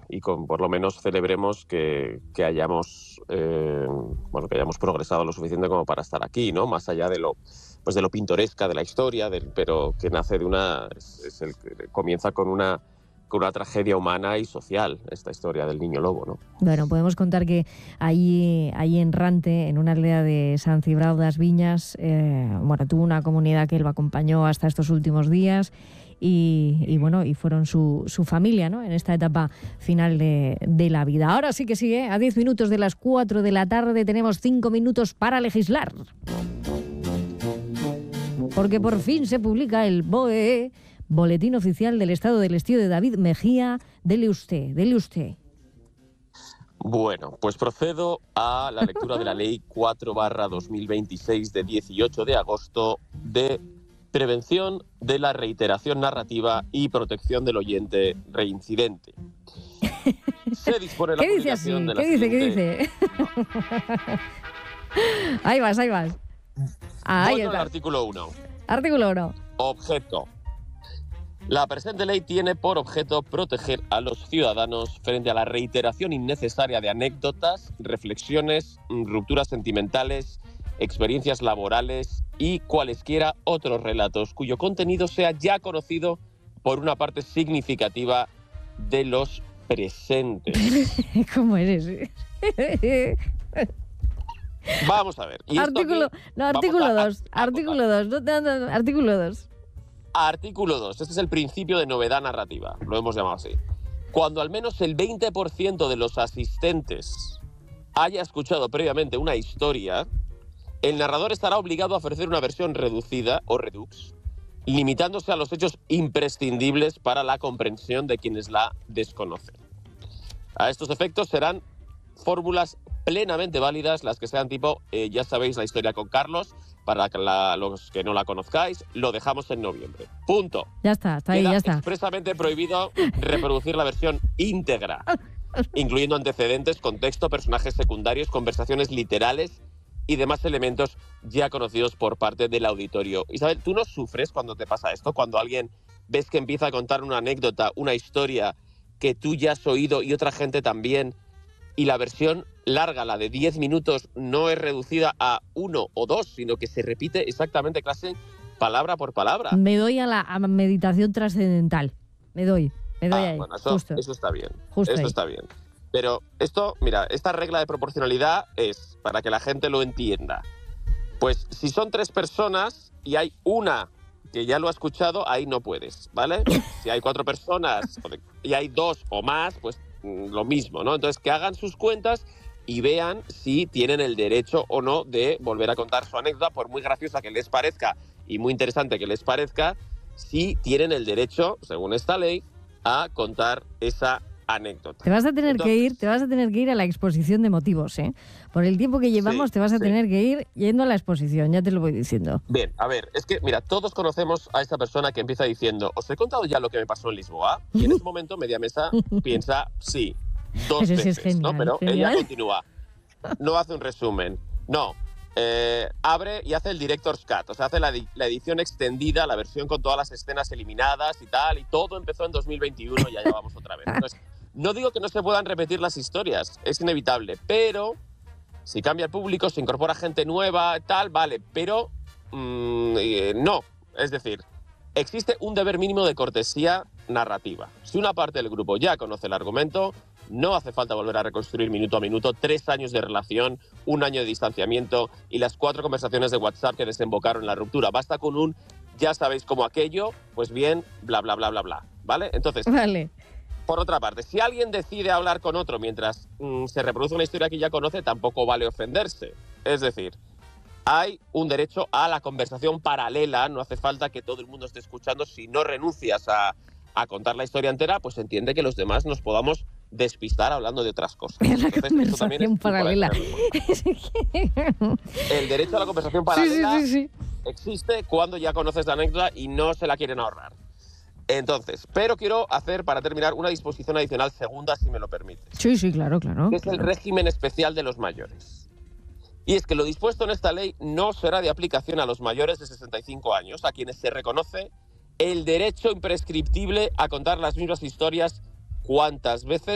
por lo menos celebremos que hayamos que hayamos progresado lo suficiente como para estar aquí, ¿no? Más allá de lo pintoresca de la historia, pero que nace comienza con una tragedia humana y social, esta historia del niño lobo, ¿no? Bueno, podemos contar que ahí en Rante, en una aldea de Sant Cibrao das Viñas, tuvo una comunidad que lo acompañó hasta estos últimos días y fueron su familia, ¿no?, en esta etapa final de la vida. Ahora sí que sí, a 10 minutos de las 4 de la tarde tenemos 5 minutos para legislar. Porque por fin se publica el BOE, Boletín Oficial del Estado del Estío de David Mejía. Dele usted. Bueno, pues procedo a la lectura de la Ley 4/2026 de 18 de agosto de prevención de la reiteración narrativa y protección del oyente reincidente. Se dispone la publicación de la siguiente... ¿Qué dice? Ahí vas. Ahí está. El artículo 1. Artículo 1. Objeto. La presente ley tiene por objeto proteger a los ciudadanos frente a la reiteración innecesaria de anécdotas, reflexiones, rupturas sentimentales, experiencias laborales y cualesquiera otros relatos cuyo contenido sea ya conocido por una parte significativa de los presentes. ¿Cómo eres? Vamos a ver. Artículo 2. Artículo 2. Artículo 2. Este es el principio de novedad narrativa. Lo hemos llamado así. Cuando al menos el 20% de los asistentes haya escuchado previamente una historia, el narrador estará obligado a ofrecer una versión reducida o redux, limitándose a los hechos imprescindibles para la comprensión de quienes la desconocen. A estos efectos serán fórmulas plenamente válidas las que sean tipo, ya sabéis la historia con Carlos, para los que no la conozcáis, lo dejamos en noviembre. Punto. Ya está ahí, ya está. Expresamente prohibido reproducir la versión íntegra, incluyendo antecedentes, contexto, personajes secundarios, conversaciones literales y demás elementos ya conocidos por parte del auditorio. Isabel, ¿tú no sufres cuando te pasa esto? Cuando alguien ves que empieza a contar una anécdota, una historia que tú ya has oído y otra gente también, y la versión larga, la de 10 minutos, no es reducida a 1 o 2, sino que se repite exactamente casi palabra por palabra. Me doy a la meditación trascendental. Me doy ahí. Bueno, Justo. Eso está bien. Justo eso ahí. Está bien. Pero esto, mira, esta regla de proporcionalidad es, para que la gente lo entienda, pues si son 3 personas y hay una que ya lo ha escuchado, ahí no puedes, ¿vale? Si hay 4 personas y hay 2 o más, pues lo mismo, ¿no? Entonces, que hagan sus cuentas y vean si tienen el derecho o no de volver a contar su anécdota, por muy graciosa que les parezca y muy interesante que les parezca, si tienen el derecho, según esta ley, a contar esa anécdota. Te vas a tener que ir a la exposición de motivos, ¿eh? Por el tiempo que llevamos, te vas a tener que ir yendo a la exposición, ya te lo voy diciendo. Bien, a ver, es que, mira, todos conocemos a esa persona que empieza diciendo, ¿os he contado ya lo que me pasó en Lisboa? Y en ese momento, media mesa piensa, sí, 2 veces, es genial, ¿no? Pero genial. Ella continúa, no hace un resumen, no, abre y hace el director's cut, o sea, hace la edición extendida, la versión con todas las escenas eliminadas y tal, y todo empezó en 2021 y ya vamos otra vez. Entonces, no digo que no se puedan repetir las historias, es inevitable, pero si cambia el público, se incorpora gente nueva, tal, vale, pero no. Es decir, existe un deber mínimo de cortesía narrativa. Si una parte del grupo ya conoce el argumento, no hace falta volver a reconstruir minuto a minuto 3 años de relación, 1 año de distanciamiento y las 4 conversaciones de WhatsApp que desembocaron en la ruptura. Basta con un, ya sabéis cómo aquello, pues bien, bla, bla, bla, bla, bla. ¿Vale? Entonces, vale. Por otra parte, si alguien decide hablar con otro mientras se reproduce una historia que ya conoce, tampoco vale ofenderse. Es decir, hay un derecho a la conversación paralela, no hace falta que todo el mundo esté escuchando. Si no renuncias a contar la historia entera, pues entiende que los demás nos podamos despistar hablando de otras cosas. La conversación paralela. El derecho a la conversación paralela sí. existe cuando ya conoces la anécdota y no se la quieren ahorrar. Entonces, pero quiero hacer, para terminar, una disposición adicional segunda, si me lo permites. Sí, claro. Que es el régimen especial de los mayores. Y es que lo dispuesto en esta ley no será de aplicación a los mayores de 65 años, a quienes se reconoce el derecho imprescriptible a contar las mismas historias cuantas veces